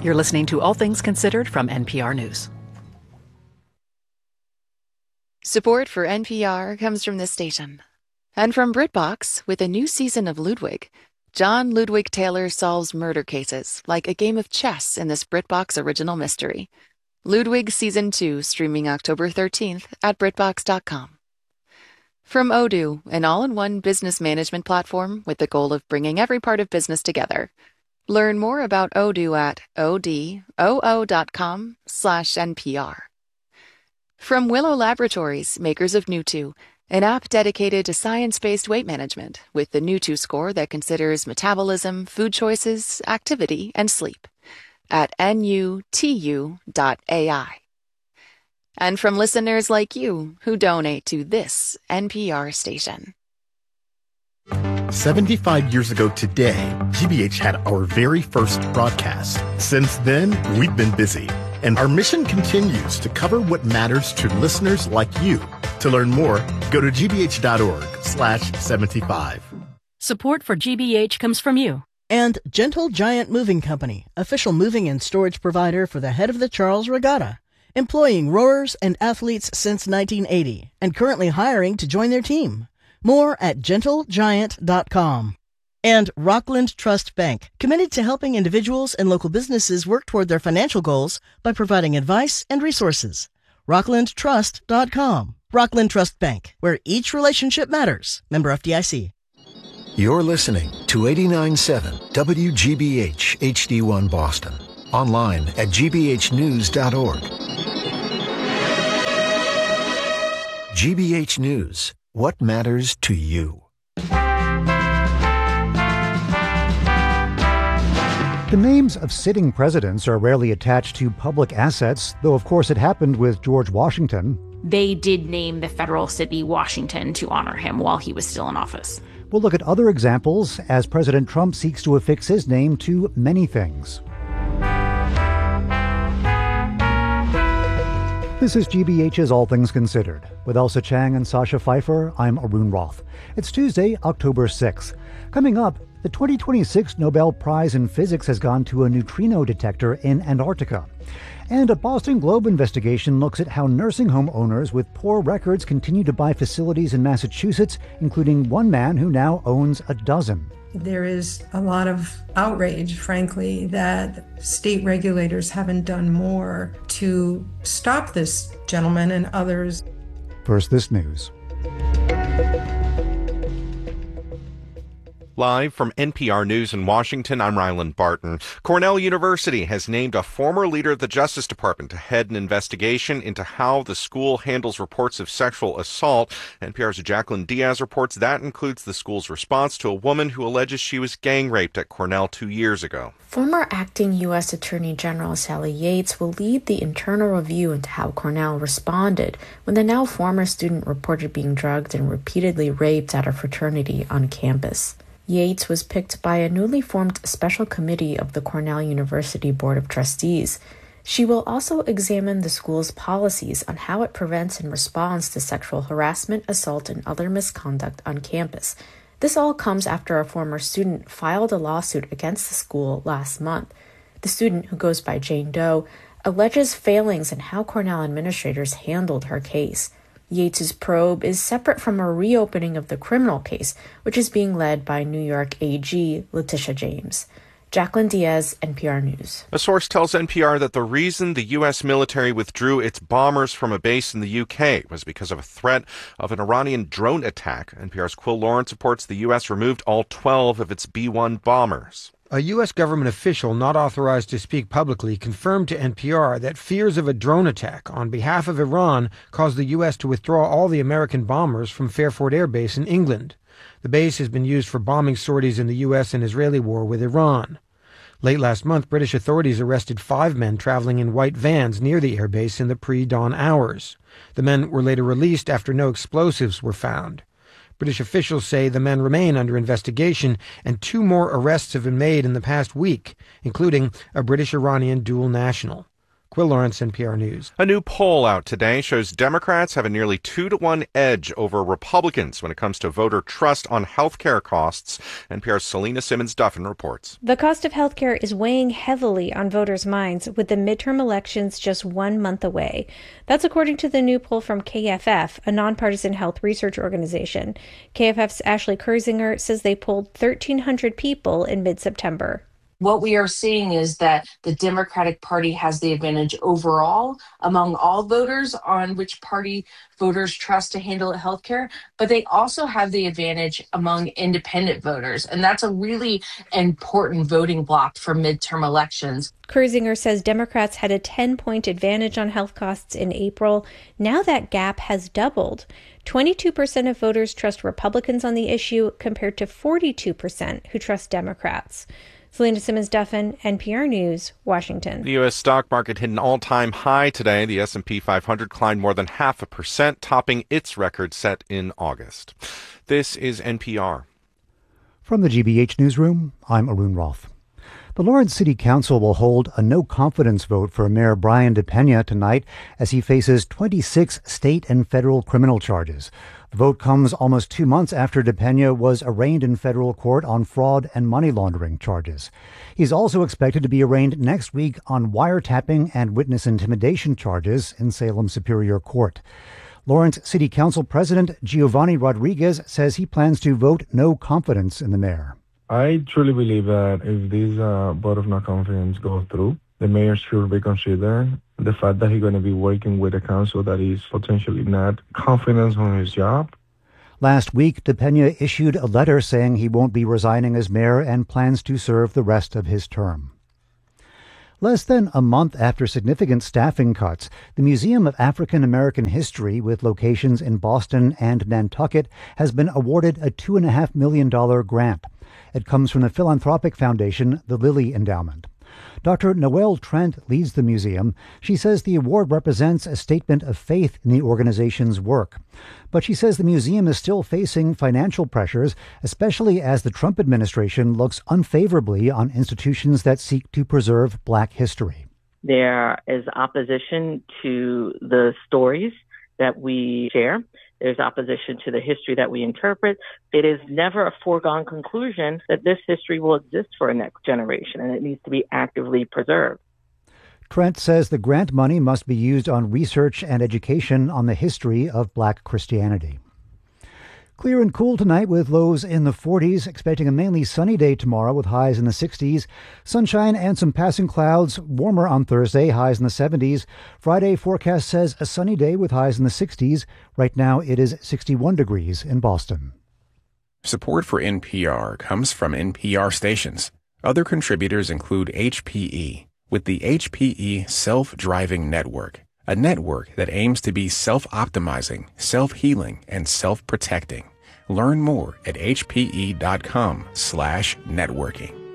You're listening to All Things Considered from NPR News. Support for NPR comes from this station. And from BritBox, with a new season of Ludwig. John Ludwig Taylor solves murder cases like a game of chess in this BritBox original mystery. Ludwig Season 2, streaming October 13th at BritBox.com. From Odoo, an all-in-one business management platform with the goal of bringing every part of business together. Learn more about Odoo at odoo.com/NPR. From Willow Laboratories, makers of Newtwo, an app dedicated to science-based weight management with the Newtwo score that considers metabolism, food choices, activity, and sleep at nutu.ai. And from listeners like you who donate to this NPR station. 75 years ago today, GBH had our very first broadcast. Since then, we've been busy. And our mission continues to cover what matters to listeners like you. To learn more, go to gbh.org/75. Support for GBH comes from you. And Gentle Giant Moving Company, official moving and storage provider for the head of the Charles Regatta, employing rowers and athletes since 1980, and currently hiring to join their team. More at gentlegiant.com. And Rockland Trust Bank, committed to helping individuals and local businesses work toward their financial goals by providing advice and resources. rocklandtrust.com. Rockland Trust Bank, where each relationship matters. Member FDIC. You're listening to 89.7 WGBH HD1 Boston. Online at gbhnews.org. GBH News. What matters to you? The names of sitting presidents are rarely attached to public assets, though of course it happened with George Washington. They did name the federal city Washington to honor him while he was still in office. We'll look at other examples as President Trump seeks to affix his name to many things. This is GBH's All Things Considered. With Elsa Chang and Sasha Pfeiffer, I'm Arun Roth. It's Tuesday, October 6th. Coming up, the 2026 Nobel Prize in Physics has gone to a neutrino detector in Antarctica. And a Boston Globe investigation looks at how nursing home owners with poor records continue to buy facilities in Massachusetts, including one man who now owns a dozen. There is a lot of outrage, frankly, that state regulators haven't done more to stop this gentleman and others. First, this news. Live from NPR News in Washington, I'm Ryland Barton. Cornell University has named a former leader of the Justice Department to head an investigation into how the school handles reports of sexual assault. NPR's Jacqueline Diaz reports that includes the school's response to a woman who alleges she was gang raped at Cornell 2 years ago. Former acting U.S. Attorney General Sally Yates will lead the internal review into how Cornell responded when the now former student reported being drugged and repeatedly raped at a fraternity on campus. Yates was picked by a newly formed special committee of the Cornell University Board of Trustees. She will also examine the school's policies on how it prevents and responds to sexual harassment, assault, and other misconduct on campus. This all comes after a former student filed a lawsuit against the school last month. The student, who goes by Jane Doe, alleges failings in how Cornell administrators handled her case. Yates's probe is separate from a reopening of the criminal case, which is being led by New York AG Letitia James. Jacqueline Diaz, NPR News. A source tells NPR that the reason the U.S. military withdrew its bombers from a base in the U.K. was because of a threat of an Iranian drone attack. NPR's Quill Lawrence reports the U.S. removed all 12 of its B-1 bombers. A U.S. government official not authorized to speak publicly confirmed to NPR that fears of a drone attack on behalf of Iran caused the U.S. to withdraw all the American bombers from Fairford Air Base in England. The base has been used for bombing sorties in the U.S. and Israeli war with Iran. Late last month, British authorities arrested 5 men traveling in white vans near the airbase in the pre-dawn hours. The men were later released after no explosives were found. British officials say the men remain under investigation, and 2 more arrests have been made in the past week, including a British-Iranian dual national. Will Lawrence, NPR News. A new poll out today shows Democrats have a nearly 2-to-1 edge over Republicans when it comes to voter trust on health care costs. NPR's Selena Simmons-Duffin reports. The cost of health care is weighing heavily on voters' minds with the midterm elections just 1 month away. That's according to the new poll from KFF, a nonpartisan health research organization. KFF's Ashley Kurzinger says they polled 1,300 people in mid-September. What we are seeing is that the Democratic Party has the advantage overall among all voters on which party voters trust to handle healthcare, but they also have the advantage among independent voters. And that's a really important voting block for midterm elections. Kurzinger says Democrats had a 10-point advantage on health costs in April. Now that gap has doubled. 22% of voters trust Republicans on the issue compared to 42% who trust Democrats. Selena Simmons-Duffin, NPR News, Washington. The U.S. stock market hit an all-time high today. The S&P 500 climbed more than 0.5%, topping its record set in August. This is NPR. From the GBH Newsroom, I'm Arun Roth. The Lawrence City Council will hold a no-confidence vote for Mayor Brian DePena tonight as he faces 26 state and federal criminal charges. The vote comes almost 2 months after DePena was arraigned in federal court on fraud and money laundering charges. He's also expected to be arraigned next week on wiretapping and witness intimidation charges in Salem Superior Court. Lawrence City Council President Giovanni Rodriguez says he plans to vote no confidence in the mayor. I truly believe that if this vote of no confidence goes through, the mayor should reconsider the fact that he's going to be working with a council that is potentially not confident on his job. Last week, DePena issued a letter saying he won't be resigning as mayor and plans to serve the rest of his term. Less than a month after significant staffing cuts, the Museum of African American History, with locations in Boston and Nantucket, has been awarded a $2.5 million grant. It comes from the philanthropic foundation, the Lilly Endowment. Dr. Noelle Trent leads the museum. She says the award represents a statement of faith in the organization's work. But she says the museum is still facing financial pressures, especially as the Trump administration looks unfavorably on institutions that seek to preserve Black history. There is opposition to the stories that we share. There's opposition to the history that we interpret. It is never a foregone conclusion that this history will exist for a next generation, and it needs to be actively preserved. Trent says the grant money must be used on research and education on the history of Black Christianity. Clear and cool tonight with lows in the 40s, expecting a mainly sunny day tomorrow with highs in the 60s. Sunshine and some passing clouds, warmer on Thursday, highs in the 70s. Friday forecast says a sunny day with highs in the 60s. Right now it is 61 degrees in Boston. Support for NPR comes from NPR stations. Other contributors include HPE, with the HPE Self-Driving Network, a network that aims to be self-optimizing, self-healing, and self-protecting. Learn more at hpe.com/networking.